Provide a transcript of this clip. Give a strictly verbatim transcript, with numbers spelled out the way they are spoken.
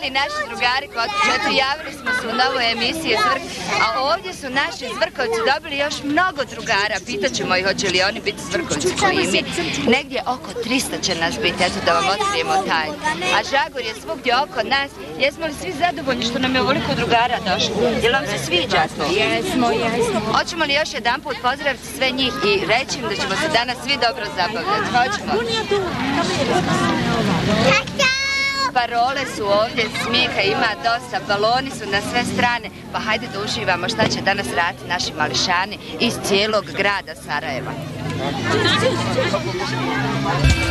i naši drugari Kotić. Eto, javili smo se u novoj emisiji Zvrk, a ovdje su naši Zvrkovci dobili još mnogo drugara. Pitaćemo ih hoće li oni biti Zvrkovci koji mi. Negdje oko trista će nas biti, eto da vam otkrijemo taj. A Žagor je svugdje oko nas. Jesmo li svi zadovoljni što nam je ovoliko drugara došlo? Jel vam se sviđa to? Jesmo, jesmo. Hoćemo li još jedan put pozdraviti sve njih i reći im da ćemo se danas svi dobro zabavljati? Hoćemo. Parole su ovdje, smijeha ima dosta, baloni su na sve strane, pa hajde da uživamo šta će danas raditi naši mališani iz cijelog grada Sarajeva.